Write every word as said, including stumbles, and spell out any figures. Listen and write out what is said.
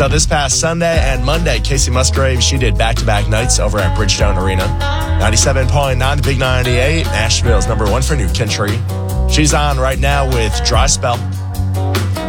So this past Sunday and Monday, Casey Musgrave, she did back-to-back nights over at Bridgestone Arena. ninety-seven point nine to Big ninety-eight, Nashville's number one for New Country. She's on right now with Dry Spell.